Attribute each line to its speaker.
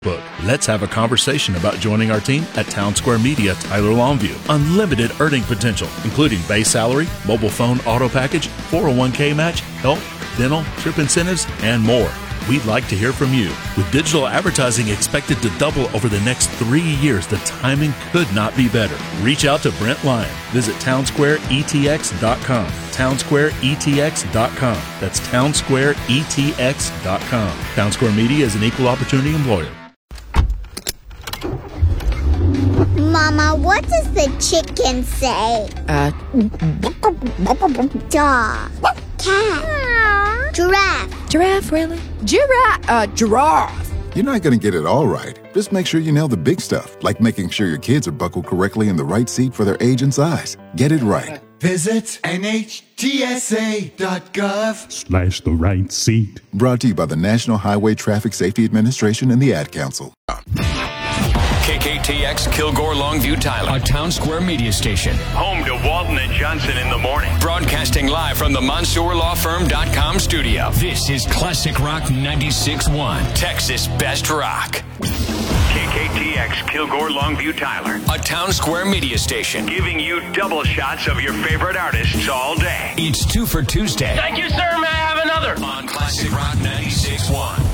Speaker 1: Let's have a conversation about joining our team at Town Square Media Tyler Longview. Unlimited earning potential, including base salary, mobile phone auto package, 401k match, health, dental, trip incentives, and more. We'd like to hear from you. With digital advertising expected to double over the next 3 years, the timing could not be better. Reach out to Brent Lyon. Visit townsquareetx.com. townsquareetx.com. That's townsquareetx.com. Town Square Media is an equal opportunity employer.
Speaker 2: Mama, what does the chicken say? Dog. Cat. Giraffe.
Speaker 3: Giraffe, really? Giraffe.
Speaker 4: You're not going to get it all right. Just make sure you nail the big stuff, like making sure your kids are buckled correctly in the right seat for their age and size. Get it right.
Speaker 5: Visit NHTSA.gov/
Speaker 6: the right seat.
Speaker 4: Brought to you by the National Highway Traffic Safety Administration and the Ad Council.
Speaker 7: KKTX Kilgore Longview Tyler, a Town Square media station.
Speaker 8: Home to Walton and Johnson in the morning.
Speaker 7: Broadcasting live from the MonsourLawFirm.com studio. This is Classic Rock 96.1, Texas Best Rock.
Speaker 8: KKTX Kilgore Longview Tyler,
Speaker 7: a Town Square media station.
Speaker 8: Giving you double shots of your favorite artists all day.
Speaker 7: It's 2 for Tuesday.
Speaker 8: Thank you, sir. May I have another?
Speaker 7: On Classic Rock 96.1.